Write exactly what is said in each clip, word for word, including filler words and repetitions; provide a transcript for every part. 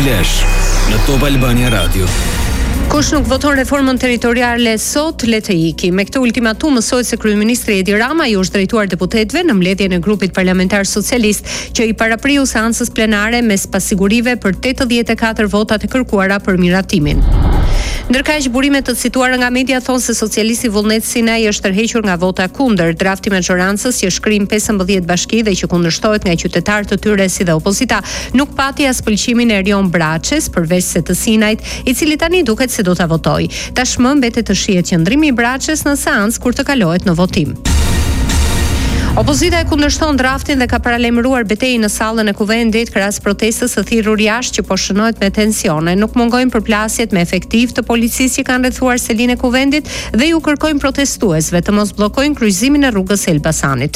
Flash në Top Albania Radio. Kush nuk voton reformën territoriale sot, le të iki. Me këtë ultimatum mësohet se kryeministri Edi Rama i është drejtuar deputetëve në mbledhjen e grupit parlamentar socialist që i parapriu seancës plenare mes pasigurive për tetëdhjetë e katër votat e kërkuara për miratimin. Ndërkaq burimet të cituara nga media thonë se socialisti Vullnet Sinai është tërhequr nga vota kundër. Drafti i maxhorancës që shkrim pesëmbëdhjetë bashki dhe që kundërshtohet nga qytetarë të tyre si dhe opozita nuk pati as pëlqimin e Erion Braçes përveç se të Sinait, i cili tani duket se do ta votojë. Tashmë mbetet të shihet qëndrimi i Braçes në seancë kur të kalohet në votim. Opozita e kundërshton draftin dhe ka paralajmëruar betejë në sallën e Kuvendit krahas protestës së thirrur jashtë që po shënohet me tensione. Nuk mungojnë përplasjet me efektiv të policisë që kanë rrethuar selinë e Kuvendit dhe ju kërkojnë protestuesve të mos bllokojnë kryqëzimin e rrugës së Elbasanit.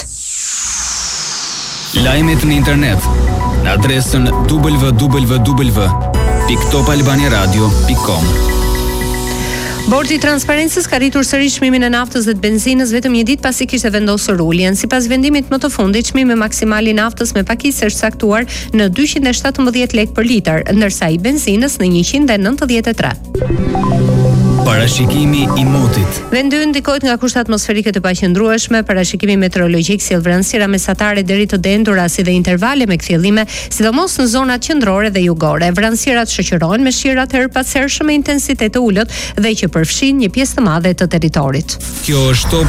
Lajmet në internet në adresën w w w pikë top albania radio pikë com. Bordi i Transparencës ka rritur sërish çmimin e naftës dhe të benzinës vetëm një ditë pasi kishte vendosur uljen. Sipas vendimit më të fundit, çmimi maksimal i naftës me pakicë është saktuar në dyqind e shtatëmbëdhjetë lekë për litër, ndërsa i benzinës në njëqind e nëntëdhjetë e tre. Parashikimi i motit. Vendi ndikohet nga kushte atmosferike të paqëndrueshme, parashikimi meteorologjik sjell vranësira mesatare deri të dendura si dhe intervale me kthjellime, sidomos në zonat qendrore dhe jugore. Vranësirat shoqërohen me shira të herpashershme me intensitet të ulët dhe që përfshin një pjesë të madhe të territorit. Kjo është